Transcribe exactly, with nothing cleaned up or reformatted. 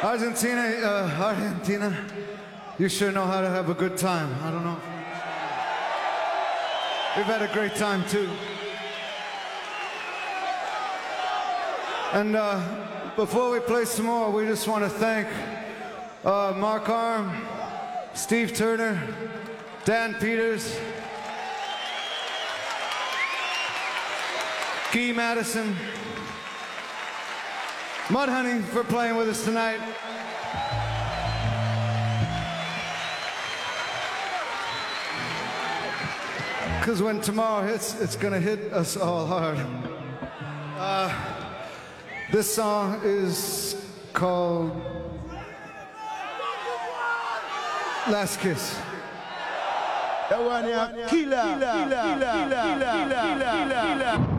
Argentina, uh, Argentina, you sure know how to have a good time. I don't know. We've had a great time too. And uh, before we play some more, we just want to thank uh, Mark Arm, Steve Turner, Dan Peters, Guy Madison, Mudhoney for playing with us tonight. Because when tomorrow hits, it's going to hit us all hard. Uh, this song is called Last Kiss. That one, yeah, killer, killer, killer, killer, killer, killer.